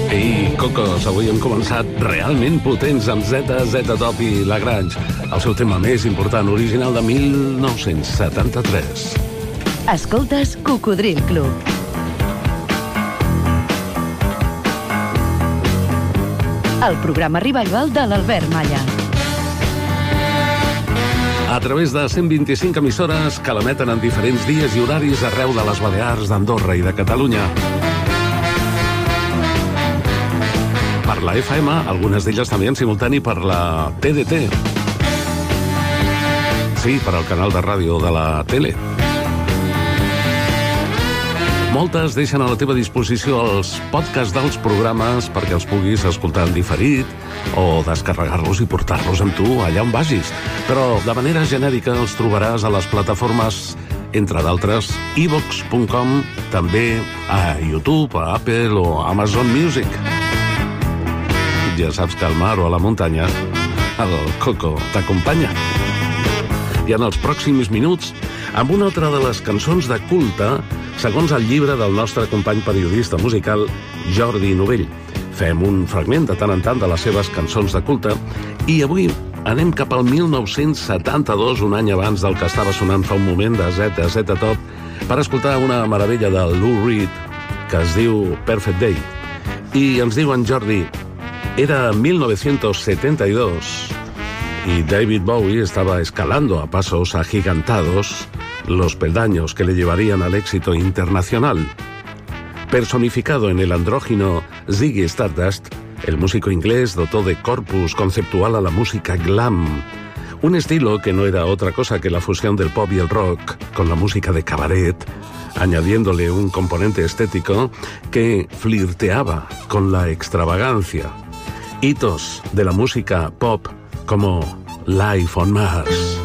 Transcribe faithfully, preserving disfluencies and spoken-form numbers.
Ei, Cocos, avui hem començat realment potents amb Z, Z Top i Lagrange, el seu tema més important, original de mil nou-cents setanta-tres. Escoltes Cocodril Club. El programa revival de l'Albert Malla. A través de cent vint-i-cinc emissores que l'emeten en diferents dies i horaris arreu de les Balears, d'Andorra i de Catalunya. Per la F M, algunes d'elles també en simultani per la T D T. Sí, per al canal de ràdio de la tele. Moltes deixen a la teva disposició els podcasts dels programes perquè els puguis escoltar en diferit o descarregar-los i portar-los amb tu allà on vagis. Però de manera genèrica els trobaràs a les plataformes, entre d'altres, i vox punt com, també a YouTube, a Apple o a Amazon Music. Ja saps que al mar o a la muntanya el Coco t'acompanya. I en els pròxims minuts, amb una altra de les cançons de culte, segons el llibre del nostre company periodista musical Jordi Novell. Fem un fragment de tant en tant de les seves cançons de culte i avui anem cap al mil nou-cents setanta-dos, un any abans del que estava sonant fa un moment de Z, Z Top, per escoltar una meravella de Lou Reed que es diu Perfect Day. I ens diu en Jordi, era mil novecientos setenta y dos y David Bowie estaba escalando a pasos agigantados los peldaños que le llevarían al éxito internacional. Personificado en el andrógino Ziggy Stardust, el músico inglés dotó de corpus conceptual a la música glam, un estilo que no era otra cosa que la fusión del pop y el rock con la música de cabaret, añadiéndole un componente estético que flirteaba con la extravagancia. Hitos de la música pop como Life on Mars.